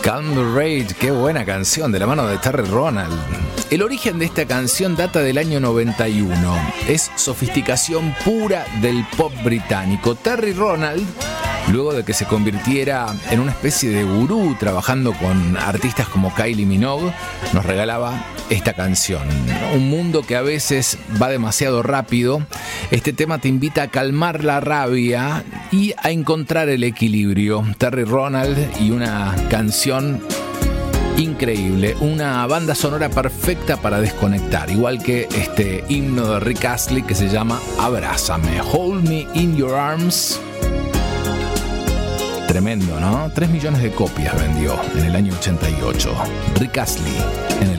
Calm the Rage, qué buena canción, de la mano de Terry Ronald. El origen de esta canción data del año 91. Es sofisticación pura del pop británico. Terry Ronald, luego de que se convirtiera en una especie de gurú trabajando con artistas como Kylie Minogue, nos regalaba esta canción. Un mundo que a veces va demasiado rápido. Este tema te invita a calmar la rabia y a encontrar el equilibrio. Terry Ronald y una canción increíble, una banda sonora perfecta para desconectar, igual que este himno de Rick Astley que se llama Abrázame, Hold Me in Your Arms. Tremendo, ¿no? 3 millones de copias vendió en el año 88. Rick Astley en el